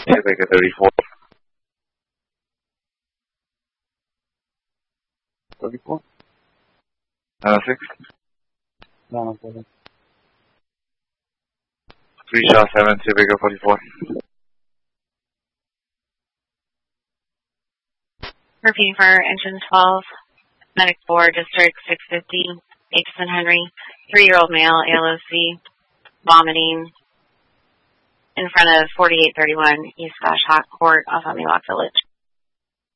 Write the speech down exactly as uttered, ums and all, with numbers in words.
Civic thirty-four. thirty-four? nine oh six. nine oh seven. three Shaw seven, Civic forty-four. Repeating for engine twelve, medic four, district six fifty, Aitchison Henry, three-year-old male, A L O C, vomiting in front of forty-eight thirty-one East Goshawk Court off on Miwok Village.